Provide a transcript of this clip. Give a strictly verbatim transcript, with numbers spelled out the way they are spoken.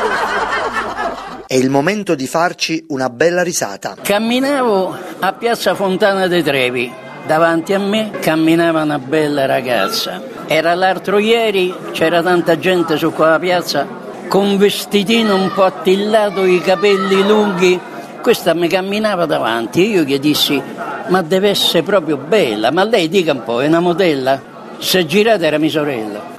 È il momento di farci una bella risata. Camminavo a Piazza Fontana dei Trevi, davanti a me camminava una bella ragazza. Era l'altro ieri, c'era tanta gente su quella piazza, con vestitino un po' attillato, i capelli lunghi. Questa mi camminava davanti e io gli dissi: ma deve essere proprio bella, ma lei dica un po', è una modella? Se girata era mia sorella.